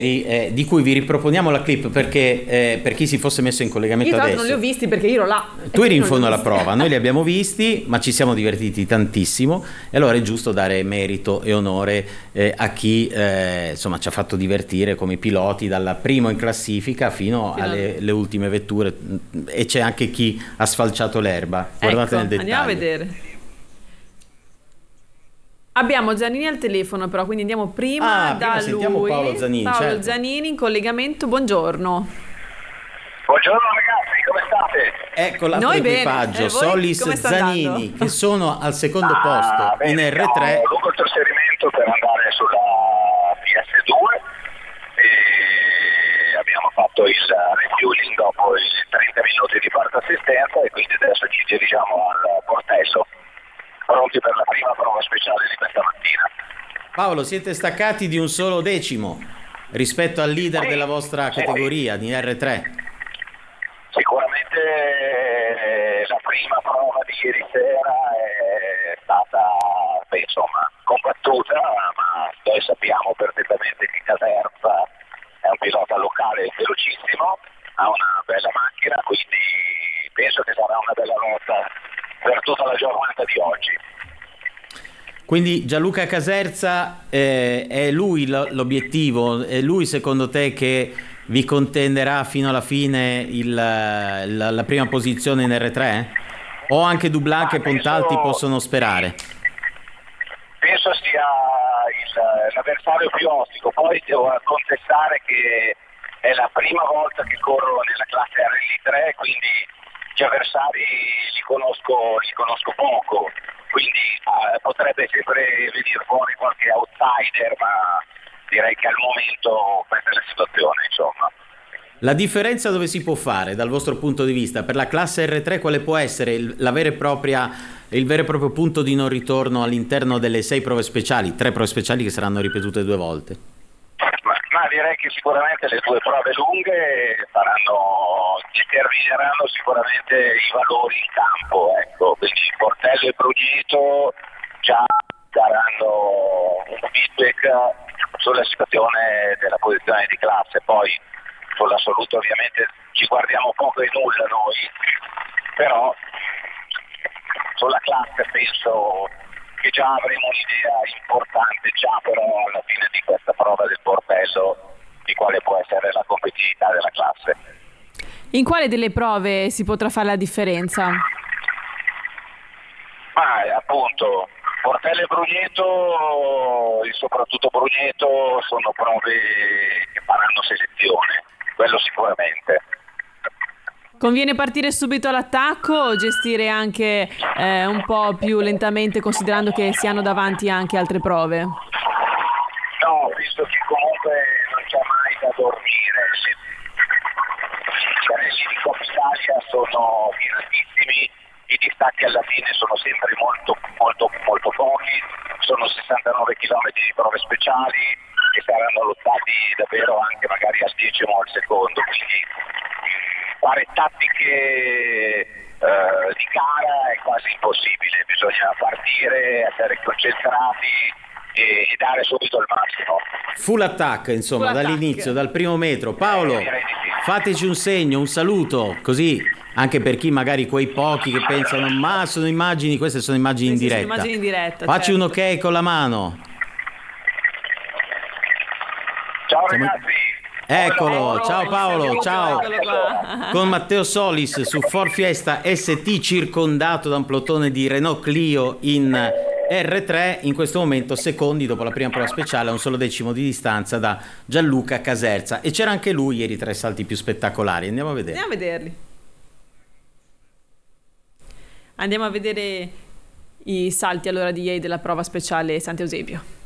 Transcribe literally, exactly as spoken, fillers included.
eh, di cui vi riproponiamo la clip perché eh, per chi si fosse messo in collegamento io tra adesso. l'altro non li ho visti perché io ero là. Tu eri in fondo alla prova, noi li abbiamo visti, ma ci siamo divertiti tantissimo e allora è giusto dare merito e onore eh, a chi eh, insomma ci ha fatto divertire come piloti dal primo in classifica fino alle le ultime vetture, e c'è anche chi ha sfalciato l'erba. Guardate Ecco, nel dettaglio. andiamo a vedere. Abbiamo Giannini al telefono, però, quindi andiamo prima Ah, da prima sentiamo lui. Paolo Zanini, Paolo certo. Zanini in collegamento, buongiorno. Buongiorno ragazzi, come state? Ecco l'altro Noi bene. equipaggio, E voi Solis come sta Zanini, andando? che sono al secondo Ah, posto bene, in R tre. Ho lungo il trasferimento per andare sulla P S due e abbiamo fatto il refueling dopo i trenta minuti di parte assistenza e quindi adesso ci dirigiamo al portello, pronti per la prima prova speciale di questa mattina. Paolo, siete staccati di un solo decimo rispetto al leader Sì, della vostra sì. categoria di R tre. Sicuramente eh, la prima prova di ieri sera è stata, beh, insomma, combattuta, ma noi sappiamo perfettamente che Caserta è un pilota locale velocissimo, ha una bella macchina, quindi penso che sarà una bella lotta per tutta la giornata di oggi. Quindi Gianluca Caserza eh, è lui lo- l'obiettivo? È lui secondo te che vi contenderà fino alla fine il, la, la prima posizione in R tre? O anche Dublanc Ma e Pontalti penso- possono sperare? Penso sia il- l'avversario più ostico, poi devo confessare che è la prima volta che corro nella classe R L tre, quindi gli avversari li conosco, li conosco poco, quindi eh, potrebbe sempre venire fuori qualche outsider, ma direi che al momento questa è la situazione, insomma. La differenza dove si può fare dal vostro punto di vista? Per la classe R tre quale può essere il, la vera e propria, il vero e proprio punto di non ritorno all'interno delle sei prove speciali, tre prove speciali che saranno ripetute due volte? Ma, ma direi che sicuramente le due prove lunghe faranno, determineranno sicuramente i valori in campo, ecco. Quindi Portello e Brugito già daranno un feedback sulla situazione della posizione di classe, poi sull'assoluto ovviamente ci guardiamo poco e nulla noi, però sulla classe penso che già avremo un'idea importante già però alla fine di questa prova del Portello di quale può essere la competitività della classe. In quale delle prove si potrà fare la differenza? Ma eh, appunto Portello e Brugneto, e soprattutto Brugneto, sono prove che faranno selezione, quello sicuramente. Conviene partire subito all'attacco o gestire anche eh, un po' più lentamente, considerando che si hanno davanti anche altre prove? No, visto che comunque non c'è mai da dormire, i carrelli di Coppa Italia sono tirantissimi, i distacchi alla fine sono sempre molto molto molto pochi, sono sessantanove chilometri di prove speciali che saranno lottati davvero anche magari al decimo o al secondo, quindi fare tattiche eh, di gara è quasi impossibile, bisogna partire, essere concentrati e, e dare subito il massimo. Full attack, insomma, Full attack. dall'inizio, dal primo metro. Paolo, Eh, direi di sì. fateci un segno, un saluto, così anche per chi magari quei pochi che pensano ma sono immagini, queste sono immagini Sì, in sì, sono diretta. immagini in diretta, Facci certo. un ok con la mano. Ciao Siamo- ragazzi! Eccolo, Buon ciao lavoro, Paolo, siamo ciao. Eccolo qua. Con Matteo Solis su Ford Fiesta S T, circondato da un plotone di Renault Clio in R tre, in questo momento secondi dopo la prima prova speciale a un solo decimo di distanza da Gianluca Caserza, e c'era anche lui ieri tra i salti più spettacolari. Andiamo a vedere. Andiamo a vederli. Andiamo a vedere i salti allora di ieri della prova speciale Sant'Eusebio.